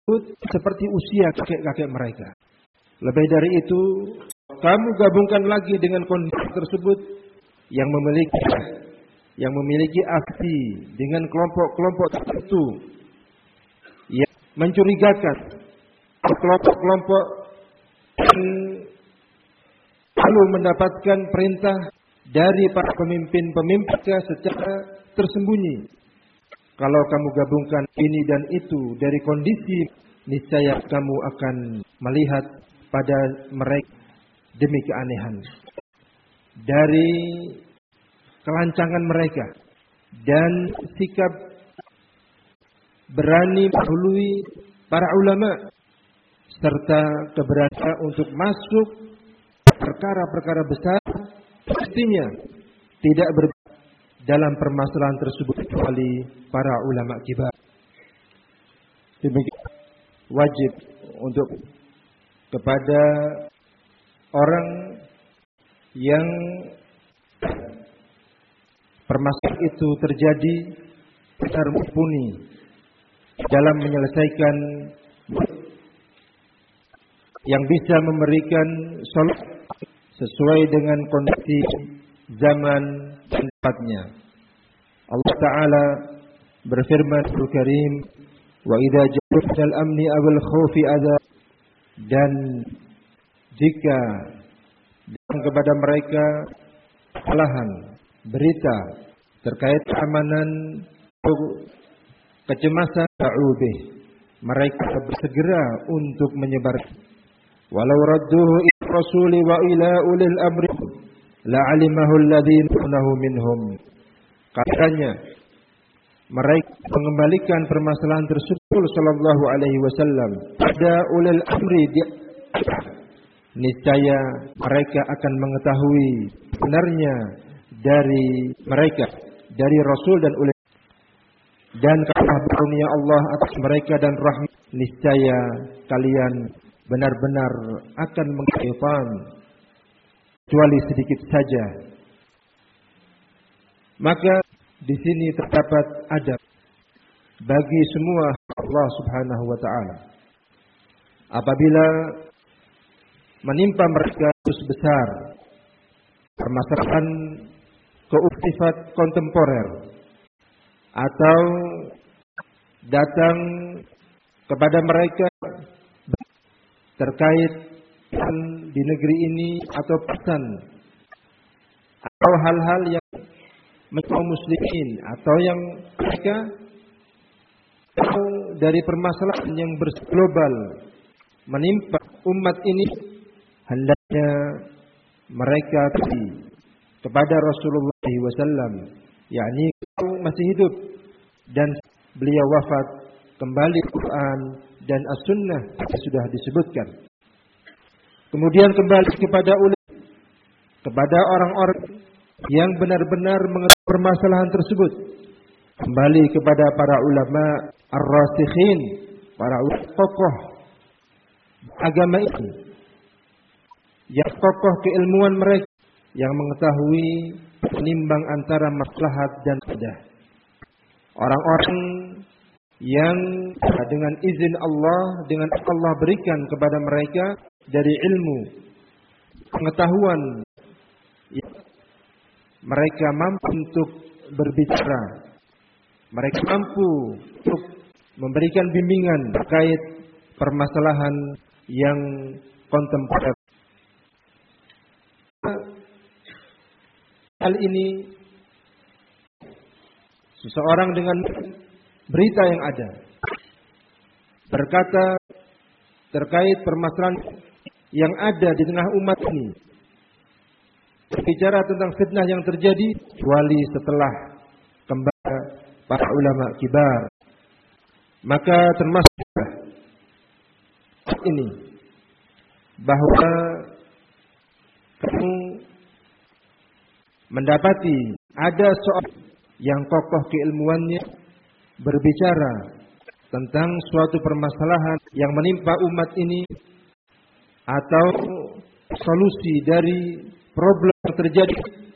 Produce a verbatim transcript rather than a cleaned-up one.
seperti usia kakek-kakek mereka. Lebih dari itu, kamu gabungkan lagi dengan kondisi tersebut yang memiliki yang memiliki aksi dengan kelompok-kelompok tertentu yang mencurigakan, kelompok-kelompok yang lalu mendapatkan perintah dari para pemimpin-pemimpin secara tersembunyi. Kalau kamu gabungkan ini dan itu dari kondisi, niscaya kamu akan melihat pada mereka demi keanehan, dari kelancangan mereka dan sikap berani mendahului para ulama serta keberanian untuk masuk perkara-perkara besar, pastinya tidak ber dalam permasalahan tersebut kecuali para ulama kibar. Demikian wajib untuk kepada orang yang permasalahan itu terjadi besar mumpuni dalam menyelesaikan, yang bisa memberikan solusi sesuai dengan kondisi zaman dan tempatnya. Allah Ta'ala berfirman Al-Karim, wa idza ja'alna al-amni awal khawfi adza, dan jika datang kepada mereka kesalahan, berita terkait keamanan atau kecemasan, ta'ubih, mereka bersegera untuk menyebar. Walau radduhu ila rasuli wa ila ulil amri la'alimahu alladhina yunahu minhum. Katanya mereka mengembalikan permasalahan tersebut sallallahu alaihi wasallam pada ulil amri, niscaya mereka akan mengetahui benarnya dari mereka, dari Rasul dan ulil. Dan karena karunia Allah atas mereka dan rahmat, niscaya kalian benar-benar akan mengetahui kecuali sedikit saja. Maka di sini terdapat adab bagi semua Allah Subhanahu wa taala. Apabila menimpa mereka kasus besar, permasalahan keuktifat kontemporer, atau datang kepada mereka terkait di negeri ini atau pesan atau hal-hal yang kaum muslimin atau yang mereka atau dari permasalahan yang berglobal menimpa umat ini, hendaknya mereka tadi kepada Rasulullah shallallahu alaihi wasallam, yakni masih hidup dan beliau wafat, kembali Quran dan As-Sunnah sudah disebutkan. Kemudian kembali kepada ulama, kepada orang-orang yang benar-benar mengetahui permasalahan tersebut, kembali kepada para ulama ar-rasikhin, para tokoh agama ini, yang tokoh keilmuan mereka yang mengetahui menimbang antara maslahat dan mudarat. Orang-orang yang dengan izin Allah, dengan Allah berikan kepada mereka dari ilmu, pengetahuan, ya, mereka mampu untuk berbicara, mereka mampu untuk memberikan bimbingan terkait permasalahan yang kontemporer. Hal ini seseorang dengan berita yang ada berkata terkait permasalahan yang ada di tengah umat ini, berbicara tentang fitnah yang terjadi, kecuali setelah kembali para ulama kibar. Maka termasuk ini bahwa kamu mendapati ada seorang yang kokoh keilmuannya berbicara tentang suatu permasalahan yang menimpa umat ini atau solusi dari problem yang terjadi